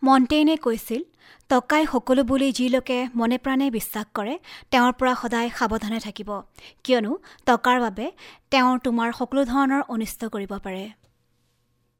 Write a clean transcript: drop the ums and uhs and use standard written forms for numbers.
মণ্টেইনে কৈছিল, টকাই সকলো বুলি যি লোকে মনে প্ৰাণে বিশ্বাস কৰে তেওঁৰ পৰা সদায় সাৱধানে থাকিব, কিয়নো টকাৰ বাবে তেওঁ তোমাৰ সকলো ধৰণৰ অনিষ্ট কৰিব পাৰে।